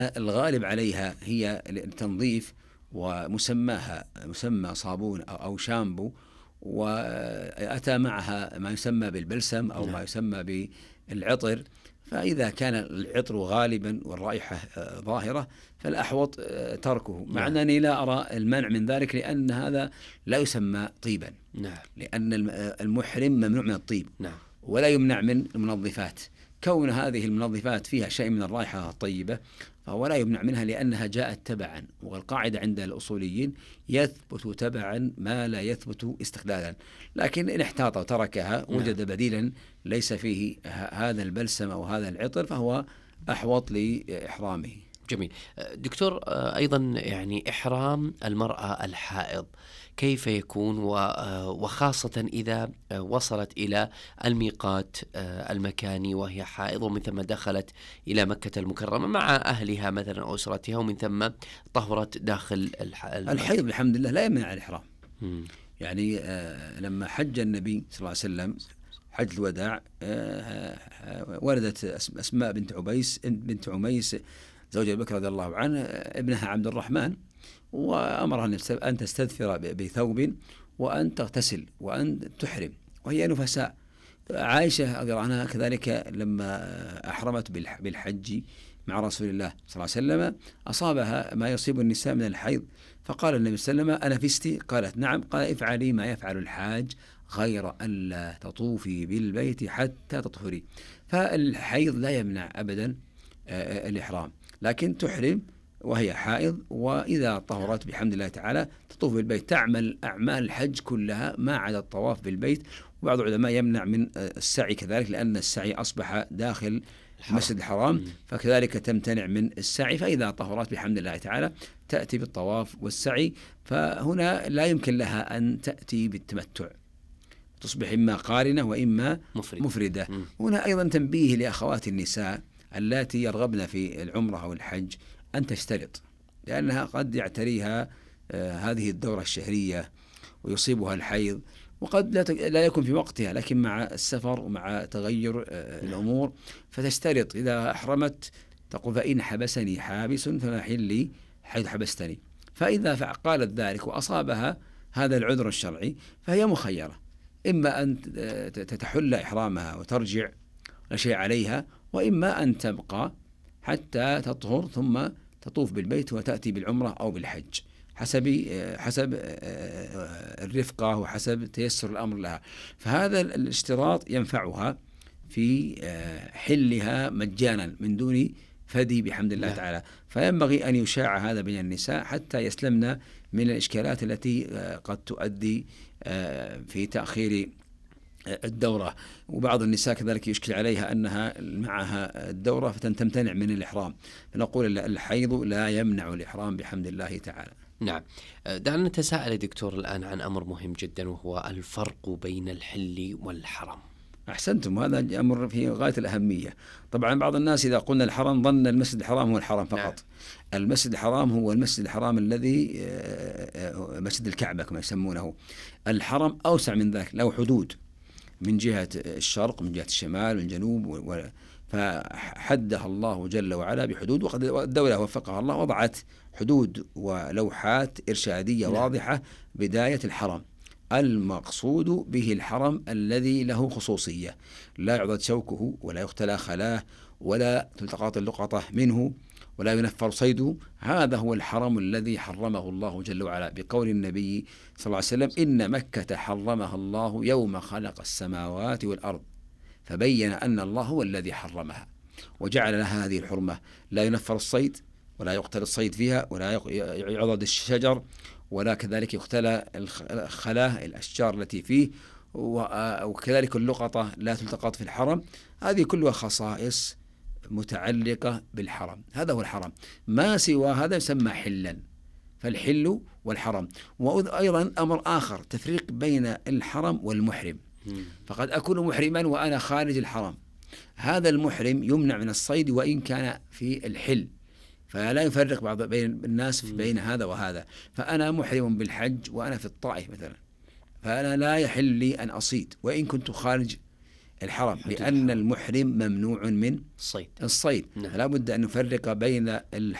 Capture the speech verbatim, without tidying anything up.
الغالب عليها هي التنظيف، ومسماها مسمى صابون أو شامبو، وأتى معها ما يسمى بالبلسم أو ما يسمى بالعطر. فإذا كان العطر غالبا والرائحة ظاهرة فالأحوط تركه، مع أنني لا أرى المنع من ذلك، لأن هذا لا يسمى طيبا. نعم. لأن المحرم ممنوع من الطيب، نعم. ولا يمنع من المنظفات. كون هذه المنظفات فيها شيء من الرائحة الطيبة فهو لا يمنع منها، لأنها جاءت تبعا، والقاعدة عند الأصوليين يثبت تبعا ما لا يثبت استقلالا. لكن إن احتاط وتركها وجد بديلا ليس فيه هذا البلسم أو هذا العطر فهو أحوط لإحرامه. جميل. دكتور، أيضا يعني إحرام المرأة الحائض كيف يكون، وخاصة إذا وصلت إلى الميقات المكاني وهي حائض، ومن ثم دخلت إلى مكة المكرمة مع أهلها مثلا أسرتها، ومن ثم طهرت داخل الحيض بحمد الله لا يمنع الإحرام. م. يعني لما حج النبي صلى الله عليه وسلم حج الوداع وردت أسماء بنت عبيس بنت عميس زوج أبي بكر رضي الله عنه ابنها عبد الرحمن، وأمرها أن تستدثر بثوب وأن تغتسل وأن تحرم، وهي نفساء. عائشة رضي الله عنها كذلك لما أحرمت بالحج مع رسول الله صلى الله عليه وسلم أصابها ما يصيب النساء من الحيض، فقال النبي صلى الله عليه وسلم: أنفستي؟ قالت: نعم. قال: افعلي ما يفعل الحاج غير أن لا تطوفي بالبيت حتى تطهري. فالحيض لا يمنع أبدا الإحرام، لكن تحرم وهي حائض، وإذا طهرت بحمد الله تعالى تطوف بالبيت، تعمل أعمال الحج كلها ما عدا الطواف بالبيت. وبعض العلماء يمنع من السعي كذلك، لأن السعي أصبح داخل المسجد الحرام، فكذلك تمتنع من السعي. فإذا طهرت بحمد الله تعالى تأتي بالطواف والسعي. فهنا لا يمكن لها أن تأتي بالتمتع، تصبح إما قارنة وإما مفردة, مفردة. هنا أيضا تنبيه لأخوات النساء اللاتي يرغبن في العمرة أو الحج أن تشترط، لأنها قد يعتريها آه هذه الدورة الشهرية ويصيبها الحيض، وقد لا, لا يكون في وقتها، لكن مع السفر ومع تغير آه الأمور فتشترط. إذا أحرمت تقول: فإن حبسني حابس فما حلي حيث حبستني. فإذا قالت ذلك وأصابها هذا العذر الشرعي فهي مخيرة، إما أن تتحل إحرامها وترجع لا شيء عليها، وإما أن تبقى حتى تطهر ثم تطوف بالبيت وتأتي بالعمرة أو بالحج، حسب حسب الرفقة وحسب تيسر الأمر لها. فهذا الاشتراط ينفعها في حلها مجانا من دون فدي بحمد الله تعالى. فينبغي أن يشاع هذا بين النساء حتى يسلمنا من الإشكالات التي قد تؤدي في تأخير الدورة. وبعض النساء كذلك يشكل عليها أنها معها الدورة فتمتنع من الإحرام، فنقول الحيض لا يمنع الإحرام بحمد الله تعالى. نعم. دعنا نتساءل دكتور الآن عن أمر مهم جدا، وهو الفرق بين الحل والحرم. أحسنتم، هذا أمر في غاية الأهمية. طبعا بعض الناس إذا قلنا الحرم ظن المسجد الحرام هو الحرم فقط. نعم. المسجد الحرام هو المسجد الحرام الذي مسجد الكعبة كما يسمونه. الحرم أوسع من ذلك، له حدود من جهة الشرق من جهة الشمال من جنوب، فحدها الله جل وعلا بحدود، وقد الدولة وفقها الله وضعت حدود ولوحات إرشادية واضحة. بداية الحرم المقصود به الحرم الذي له خصوصية، لا يعضد شوكه ولا يختلى خلاه ولا تلتقط اللقطة منه ولا ينفر صيده. هذا هو الحرم الذي حرمه الله جل وعلا بقول النبي صلى الله عليه وسلم: إن مكة حرمها الله يوم خلق السماوات والأرض، فبين أن الله هو الذي حرمها وجعل لها هذه الحرمة، لا ينفر الصيد ولا يقتل الصيد فيها ولا يعضد الشجر ولا كذلك يختلى الخلاه الأشجار التي فيه، وكذلك اللقطة لا تلتقط في الحرم. هذه كلها خصائص متعلقة بالحرم. هذا هو الحرم، ما سوى هذا يسمى حلا. فالحل والحرم. وأيضا أمر آخر تفريق بين الحرم والمحرم، فقد أكون محرما وأنا خارج الحرم. هذا المحرم يمنع من الصيد وإن كان في الحل، فلا يفرق بعض بين الناس بين هذا وهذا. فأنا محرم بالحج وأنا في الطائف مثلا، فأنا لا يحل لي أن أصيد وإن كنت خارج الحرم، حدود لأن الحرم. المحرم ممنوع من الصيد. الصيد. نعم. لا بد أن نفرق بين